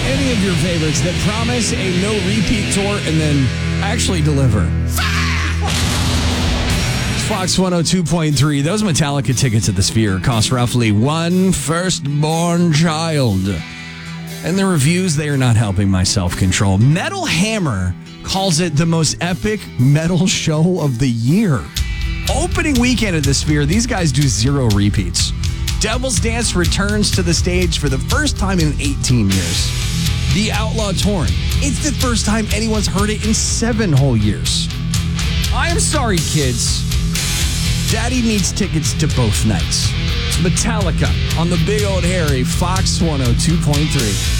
any of your favorites that promise a no repeat tour and then actually deliver. Fox 102.3. Those Metallica tickets at the Sphere cost roughly one firstborn child. And the reviews, they are not helping my self-control. Metal Hammer calls it the most epic metal show of the year. Opening weekend at the Sphere, these guys do 0 repeats. Devil's Dance returns to the stage for the first time in 18 years. The Outlaw Torn. It's the first time anyone's heard it in 7 whole years. I am sorry, kids. Daddy needs tickets to both nights. It's Metallica on the Big Old Harry, Fox 102.3.